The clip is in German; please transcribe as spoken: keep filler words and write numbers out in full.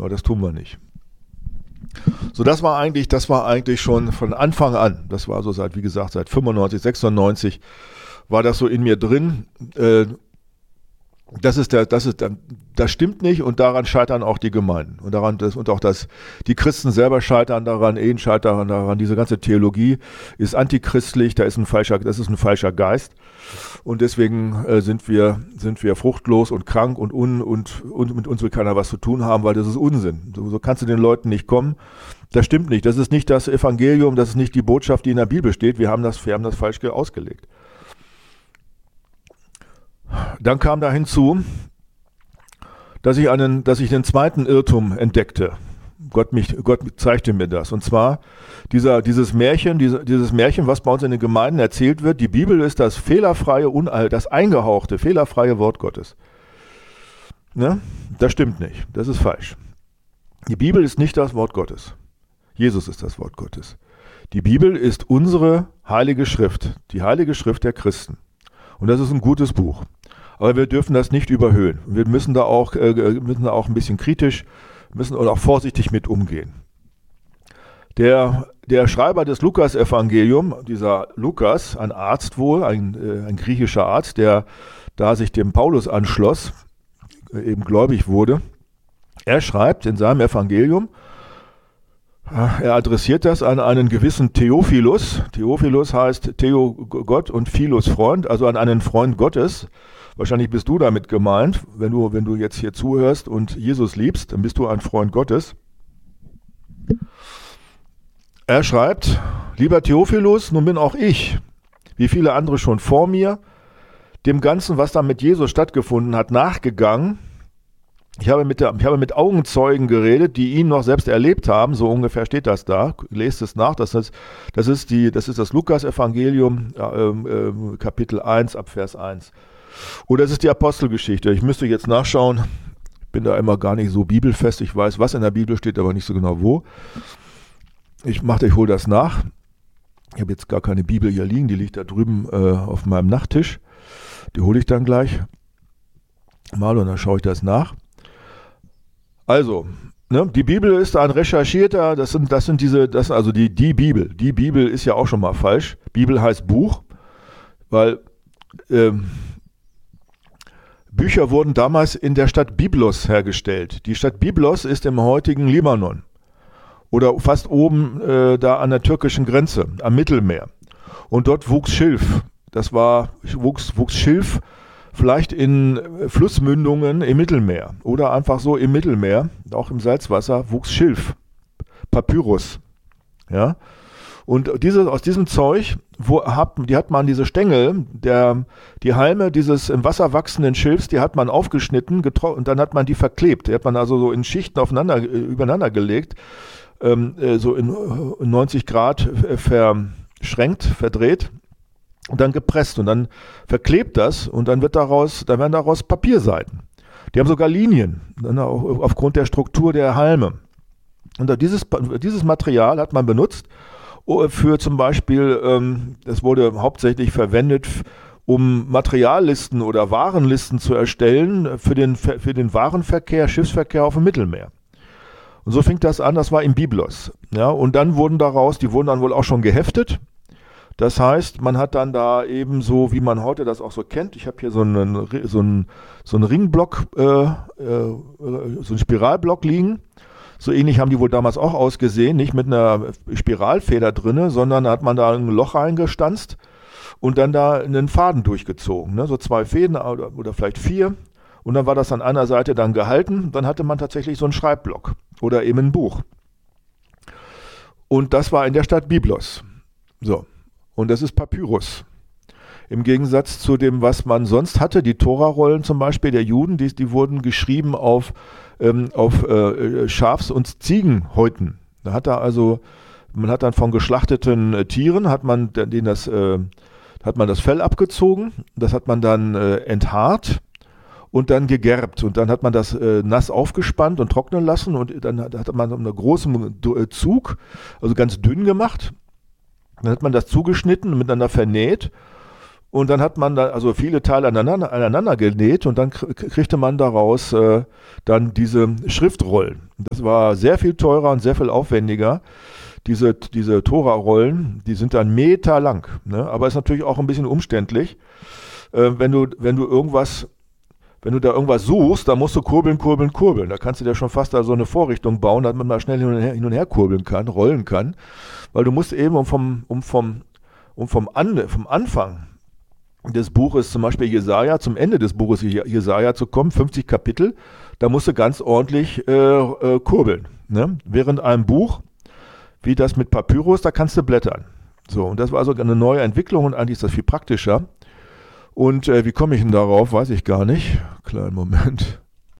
Aber das tun wir nicht. So, das war eigentlich, das war eigentlich schon von Anfang an, das war so seit, wie gesagt, seit fünfundneunzig, sechsundneunzig, war das so in mir drin. Äh, das ist der, das ist, das stimmt nicht und daran scheitern auch die Gemeinden und daran, das, und auch das, die Christen selber scheitern daran, Ehen scheitern daran, diese ganze Theologie ist antichristlich, da ist ein falscher, das ist ein falscher Geist und deswegen äh, sind wir, sind wir fruchtlos und krank und un, und, und mit uns will keiner was zu tun haben, weil das ist Unsinn. So, so kannst du den Leuten nicht kommen. Das stimmt nicht. Das ist nicht das Evangelium, das ist nicht die Botschaft, die in der Bibel steht. Wir haben das, wir haben das falsch ausgelegt. Dann kam da hinzu, dass ich einen, dass ich den zweiten Irrtum entdeckte. Gott mich, Gott zeigte mir das. Und zwar dieser, dieses Märchen, diese, dieses Märchen, was bei uns in den Gemeinden erzählt wird. Die Bibel ist das fehlerfreie, unall, das eingehauchte, fehlerfreie Wort Gottes. Ne? Das stimmt nicht. Das ist falsch. Die Bibel ist nicht das Wort Gottes. Jesus ist das Wort Gottes. Die Bibel ist unsere heilige Schrift, die heilige Schrift der Christen. Und das ist ein gutes Buch. Aber wir dürfen das nicht überhöhen. Wir müssen da auch, äh, müssen da auch ein bisschen kritisch, müssen auch vorsichtig mit umgehen. Der, der Schreiber des Lukas-Evangelium, dieser Lukas, ein Arzt wohl, ein, äh, ein griechischer Arzt, der da sich dem Paulus anschloss, äh, eben gläubig wurde, er schreibt in seinem Evangelium, er adressiert das an einen gewissen Theophilus. Theophilus heißt Theo Gott und Philos Freund, also an einen Freund Gottes. Wahrscheinlich bist du damit gemeint, wenn du, wenn du jetzt hier zuhörst und Jesus liebst, dann bist du ein Freund Gottes. Er schreibt, lieber Theophilus, nun bin auch ich, wie viele andere schon vor mir, dem Ganzen, was da mit Jesus stattgefunden hat, nachgegangen. Ich habe, mit der, ich habe mit Augenzeugen geredet, die ihn noch selbst erlebt haben, so ungefähr steht das da, lest es nach, das ist das, ist die, das, ist das Lukas-Evangelium, äh, äh, Kapitel eins, ab Vers eins. Oder es ist die Apostelgeschichte, ich müsste jetzt nachschauen, ich bin da immer gar nicht so bibelfest, ich weiß, was in der Bibel steht, aber nicht so genau wo. Ich mache, ich hole das nach, ich habe jetzt gar keine Bibel hier liegen, die liegt da drüben äh, auf meinem Nachttisch, die hole ich dann gleich mal und dann schaue ich das nach. Also, ne, die Bibel ist ein recherchierter, das sind, das sind diese, das also die, die Bibel. Die Bibel ist ja auch schon mal falsch. Bibel heißt Buch, weil ähm, Bücher wurden damals in der Stadt Byblos hergestellt. Die Stadt Byblos ist im heutigen Libanon oder fast oben äh, da an der türkischen Grenze, am Mittelmeer. Und dort wuchs Schilf. Das war, wuchs, wuchs Schilf vielleicht in Flussmündungen im Mittelmeer oder einfach so im Mittelmeer, auch im Salzwasser, wuchs Schilf, Papyrus. Ja? Und diese, aus diesem Zeug, wo hat, die hat man diese Stängel, der, die Halme dieses im Wasser wachsenden Schilfs, die hat man aufgeschnitten getro- und dann hat man die verklebt. Die hat man also so in Schichten aufeinander, übereinander gelegt, ähm, so in neunzig Grad verschränkt, verdreht. Und dann gepresst und dann verklebt das und dann wird daraus, dann werden daraus Papierseiten. Die haben sogar Linien, dann auch aufgrund der Struktur der Halme. Und dieses, dieses Material hat man benutzt für zum Beispiel, ähm, das wurde hauptsächlich verwendet, um Materiallisten oder Warenlisten zu erstellen für den, für den Warenverkehr, Schiffsverkehr auf dem Mittelmeer. Und so fing das an, das war in Byblos. Ja, und dann wurden daraus, die wurden dann wohl auch schon geheftet. Das heißt, man hat dann da eben so, wie man heute das auch so kennt, ich habe hier so einen, so einen, so einen Ringblock, äh, äh, so einen Spiralblock liegen. So ähnlich haben die wohl damals auch ausgesehen, nicht mit einer Spiralfeder drinne, sondern da hat man da ein Loch reingestanzt und dann da einen Faden durchgezogen, ne? So zwei Fäden oder, oder vielleicht vier. Und dann war das an einer Seite dann gehalten, dann hatte man tatsächlich so einen Schreibblock oder eben ein Buch. Und das war in der Stadt Byblos. So. Und das ist Papyrus. Im Gegensatz zu dem, was man sonst hatte, die Tora-Rollen zum Beispiel der Juden, die, die wurden geschrieben auf, ähm, auf äh, Schafs- und Ziegenhäuten. Da hat er also, man hat dann von geschlachteten äh, Tieren, hat man, denen das, äh, hat man das Fell abgezogen, das hat man dann äh, enthaart und dann gegerbt. Und dann hat man das äh, nass aufgespannt und trocknen lassen und dann hat, hat man einen großen Zug, also ganz dünn gemacht. Dann hat man das zugeschnitten und miteinander vernäht und dann hat man da also viele Teile aneinander, aneinander genäht und dann kriegte man daraus äh, dann diese Schriftrollen. Das war sehr viel teurer und sehr viel aufwendiger. Diese, diese Tora-Rollen, die sind dann Meter lang, ne? Aber ist natürlich auch ein bisschen umständlich. Äh, wenn du, wenn du irgendwas, wenn du da irgendwas suchst, dann musst du kurbeln, kurbeln, kurbeln. Da kannst du dir schon fast da so eine Vorrichtung bauen, damit man mal schnell hin und her, hin und her kurbeln kann, rollen kann. Weil du musst eben, um vom, um vom, um vom, An, vom Anfang des Buches, zum Beispiel Jesaja, zum Ende des Buches Jesaja zu kommen, fünfzig Kapitel, da musst du ganz ordentlich äh, äh, kurbeln. Ne? Während einem Buch, wie das mit Papyrus, da kannst du blättern. So, und das war also eine neue Entwicklung und eigentlich ist das viel praktischer. Und äh, wie komme ich denn darauf, weiß ich gar nicht. Kleinen Moment.